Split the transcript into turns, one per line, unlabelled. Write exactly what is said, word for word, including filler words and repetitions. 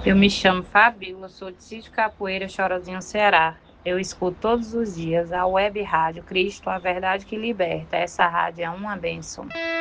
Eu me chamo Fabíola, sou de Sítio Capoeira, Chorozinho, Ceará. Eu escuto todos os dias a web rádio Cristo, a verdade que liberta. Essa rádio é uma bênção.